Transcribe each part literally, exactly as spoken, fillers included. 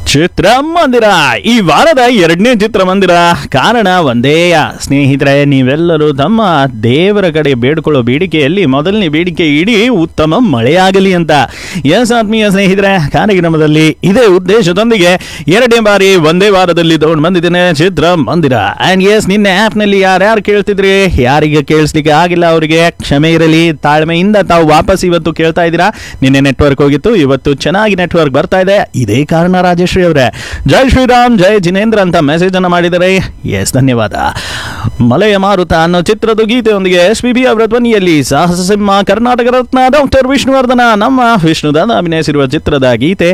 ಚಿತ್ರಮಂದಿರ ಈ ವಾರದ ಎರಡನೇ ಚಿತ್ರಮಂದಿರ. ಕಾರಣ ಒಂದೇ ಸ್ನೇಹಿತರೆ, ನೀವೆಲ್ಲರೂ ತಮ್ಮ ದೇವರ ಕಡೆ ಬೇಡ್ಕೊಳ್ಳೋ ಬೇಡಿಕೆಯಲ್ಲಿ ಮೊದಲನೇ ಬೇಡಿಕೆ ಇಡೀ ಉತ್ತಮ ಮಳೆಯಾಗಲಿ ಅಂತ. ಎಸ್ ಆತ್ಮೀಯ ಸ್ನೇಹಿತರೆ, ಕಾರ್ಯಕ್ರಮದಲ್ಲಿ ಇದೇ ಉದ್ದೇಶದೊಂದಿಗೆ ಎರಡನೇ ಬಾರಿ ಒಂದೇ ವಾರದಲ್ಲಿ ತಗೊಂಡು ಬಂದಿದ್ದೇನೆ ಚಿತ್ರಮಂದಿರ. ಅಂಡ್ ಎಸ್, ನಿನ್ನೆ ಆ್ಯಪ್ನಲ್ಲಿ ಯಾರ್ಯಾರು ಕೇಳ್ತಿದ್ರಿ, ಯಾರಿಗೆ ಕೇಳಿಸ್ಲಿಕ್ಕೆ ಆಗಿಲ್ಲ ಅವರಿಗೆ ಕ್ಷಮೆ ಇರಲಿ, ತಾಳ್ಮೆಯಿಂದ ತಾವು ವಾಪಸ್ ಇವತ್ತು ಕೇಳ್ತಾ ಇದ್ದೀರಾ. ನಿನ್ನೆ ನೆಟ್ವರ್ಕ್ ಹೋಗಿತ್ತು, ಇವತ್ತು ಚೆನ್ನಾಗಿ ನೆಟ್ವರ್ಕ್ ಬರ್ತಾ ಇದೆ. ಇದೇ ಕಾರಣ ರಾಜೇಶ್ವರಿ ಅವರೇ ಜೈ ಶ್ರೀರಾಮ್ ಜೈ ಜಿನೇಂದ್ರ ಅಂತ ಮೆಸೇಜ್ ಅನ್ನು ಮಾಡಿದರೆ. ಎಸ್, ಧನ್ಯವಾದ. ಮಲೆಯ ಮಾರುತ ಅನ್ನೋ ಚಿತ್ರದ ಗೀತೆಯೊಂದಿಗೆ ಎಸ್ ಪಿ ಬಿ ಅವರ ಧ್ವನಿಯಲ್ಲಿ ಸಾಹಸ ಸಿಂಹ ಕರ್ನಾಟಕ ರತ್ನ ಡಾಕ್ಟರ್ ವಿಷ್ಣುವರ್ಧನ ನಮ್ಮ ವಿಷ್ಣುದಾದ ಅಭಿನಯಿಸಿರುವ ಚಿತ್ರದ ಗೀತೆ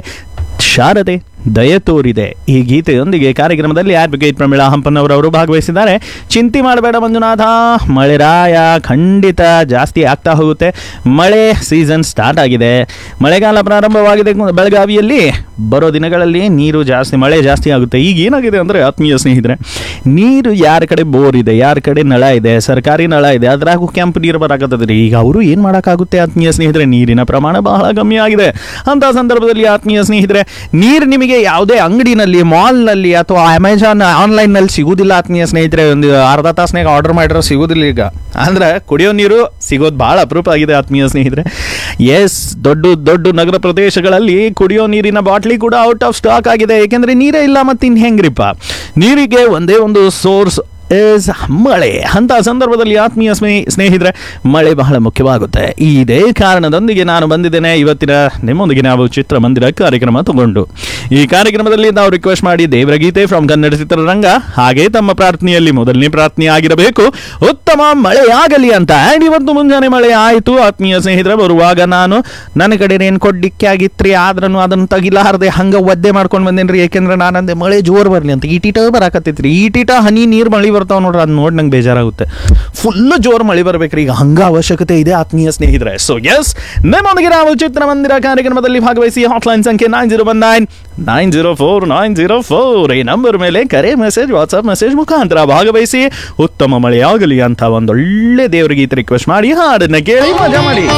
ಶಾರದೆ ದಯ ತೋರಿದೆ. ಈ ಗೀತೆಯೊಂದಿಗೆ ಕಾರ್ಯಕ್ರಮದಲ್ಲಿ ಅಡ್ವೊಕೇಟ್ ಪ್ರಮೀಳಾ ಹಂಪನ್ನವರವರು ಭಾಗವಹಿಸಿದ್ದಾರೆ. ಚಿಂತೆ ಮಾಡಬೇಡ ಮಂಜುನಾಥ, ಮಳೆ ರಾಯ ಖಂಡಿತ ಜಾಸ್ತಿ ಆಗ್ತಾ ಹೋಗುತ್ತೆ. ಮಳೆ ಸೀಸನ್ ಸ್ಟಾರ್ಟ್ ಆಗಿದೆ, ಮಳೆಗಾಲ ಪ್ರಾರಂಭವಾಗಿದೆ ಬೆಳಗಾವಿಯಲ್ಲಿ. ಬರೋ ದಿನಗಳಲ್ಲಿ ನೀರು ಜಾಸ್ತಿ, ಮಳೆ ಜಾಸ್ತಿ ಆಗುತ್ತೆ. ಈಗ ಏನಾಗಿದೆ ಅಂದರೆ ಆತ್ಮೀಯ ಸ್ನೇಹಿತರೆ, ನೀರು ಯಾರ ಕಡೆ ಬೋರ್ ಇದೆ, ಯಾರ ಕಡೆ ನಳ ಇದೆ, ಸರ್ಕಾರಿ ನಳ ಇದೆ, ಅದ್ರಾಗೂ ಕೆಂಪು ನೀರು ಬರಾಕತ್ತದ್ರಿ. ಈಗ ಅವರು ಏನು ಮಾಡೋಕ್ಕಾಗುತ್ತೆ ಆತ್ಮೀಯ ಸ್ನೇಹಿತರೆ, ನೀರಿನ ಪ್ರಮಾಣ ಬಹಳ ಕಮ್ಮಿ ಆಗಿದೆ. ಅಂಥ ಸಂದರ್ಭದಲ್ಲಿ ಆತ್ಮೀಯ ಸ್ನೇಹಿತರೆ, ನೀರು ನಿಮಗೆ ಯಾವುದೇ ಅಂಗಡಿನಲ್ಲಿ, ಮಾಲ್ನಲ್ಲಿ ಅಥವಾ ಅಮೆಜಾನ್ ಆನ್ಲೈನ್ನಲ್ಲಿ ಸಿಗುವುದಿಲ್ಲ ಆತ್ಮೀಯ ಸ್ನೇಹಿತರೆ. ಒಂದು ಅರ್ಧ ತಾಸನಾಗ ಆರ್ಡರ್ ಮಾಡಿರೋ ಸಿಗೋದಿಲ್ಲ. ಈಗ ಅಂದ್ರೆ ಕುಡಿಯೋ ನೀರು ಸಿಗೋದು ಭಾಳ ಅಪರೂಪ ಆಗಿದೆ ಆತ್ಮೀಯ ಸ್ನೇಹಿತರೆ. ಎಸ್, ದೊಡ್ಡ ದೊಡ್ಡ ನಗರ ಪ್ರದೇಶಗಳಲ್ಲಿ ಕುಡಿಯೋ ನೀರಿನ ಬಾಟ್ಲಿ ಕೂಡ ಔಟ್ ಆಫ್ ಸ್ಟಾಕ್ ಆಗಿದೆ. ಏಕೆಂದರೆ ನೀರೇ ಇಲ್ಲ, ಮತ್ತು ಇನ್ನು ಹೆಂಗ್ರಿಪ್ಪ. ನೀರಿಗೆ ಒಂದೇ ಒಂದು ಸೋರ್ಸ್ ಇಸ್ ಮಳೆ. ಅಂಥ ಸಂದರ್ಭದಲ್ಲಿ ಆತ್ಮೀಯ ಸ್ನೇಹಿ ಸ್ನೇಹಿತರೆ ಮಳೆ ಬಹಳ ಮುಖ್ಯವಾಗುತ್ತೆ. ಇದೇ ಕಾರಣದೊಂದಿಗೆ ನಾನು ಬಂದಿದ್ದೇನೆ ಇವತ್ತಿನ ನಿಮ್ಮೊಂದಿಗೆ ನಾವು ಚಿತ್ರಮಂದಿರ ಕಾರ್ಯಕ್ರಮ ತಗೊಂಡು. ಈ ಕಾರ್ಯಕ್ರಮದಲ್ಲಿ ನಾವು ರಿಕ್ವೆಸ್ಟ್ ಮಾಡಿ ದೇವರ ಗೀತೆ ಫ್ರಮ್ ಕನ್ನಡ ಚಿತ್ರರಂಗ, ಹಾಗೆ ತಮ್ಮ ಪ್ರಾರ್ಥನೆಯಲ್ಲಿ ಮೊದಲನೇ ಪ್ರಾರ್ಥನೆ ಆಗಿರಬೇಕು ಉತ್ತಮ ಮಳೆಯಾಗಲಿ ಅಂತ. ಆ್ಯಂಡ್ ಇವತ್ತು ಮುಂಜಾನೆ ಮಳೆ ಆಯಿತು ಆತ್ಮೀಯ ಸ್ನೇಹಿತರೆ. ಬರುವಾಗ ನಾನು ನನ್ನ ಕಡೆ ಏನು ಕೊಡ್ಲಿಕ್ಕೆ ಆಗಿತ್ರಿ, ಆದ್ರೂ ಅದನ್ನು ತಗಿಲಾರದೆ ಹಂಗೆ ಒದ್ದೆ ಮಾಡ್ಕೊಂಡು ಬಂದೇನ್ರಿ. ಯಾಕೆಂದ್ರೆ ನಾನು ಅಂದೆ ಮಳೆ ಜೋರು ಬರಲಿ ಅಂತ. ಈಟೀಟ ಬರಾಕತ್ತೈತ್ರಿ, ಈಟೀಟ ಹನಿ ನೀರು ಮಳೆ ಬರ್ತಾವ ನೋಡ್ರಿ. ಅದು ನೋಡಿ ನಂಗೆ ಬೇಜಾರಾಗುತ್ತೆ. ಫುಲ್ ಜೋರು ಮಳೆ ಬರ್ಬೇಕ್ರಿ. ಈಗ ಹಂಗ ಅವಶ್ಯಕತೆ ಇದೆ ಆತ್ಮೀಯ ಸ್ನೇಹಿತರೆ. ಸೊ ಎಸ್, ನಿಮ್ಮೊಂದಿಗೆ ನಾವು ಚಿತ್ರಮಂದಿರ ಕಾರ್ಯಕ್ರಮದಲ್ಲಿ ಭಾಗವಹಿಸಿ. ಹಾಟ್ಲೈನ್ ಸಂಖ್ಯೆ nine zero one nine nine zero four nine zero four ಈ ನಂಬರ್ ಮೇಲೆ ಕರೆ, ಮೆಸೇಜ್, ವಾಟ್ಸ್ಆಪ್ ಮೆಸೇಜ್ ಮುಖಾಂತರ ಭಾಗವಹಿಸಿ. ಉತ್ತಮ ಮಳೆಯಾಗಲಿ ಅಂತ ಒಂದೊಳ್ಳೆ ದೇವರ ಗೀತೆ ರಿಕ್ವೆಸ್ಟ್ ಮಾಡಿ ಹಾಡನ್ನ ಕೇಳಿ ಮಜಾ ಮಾಡಿ.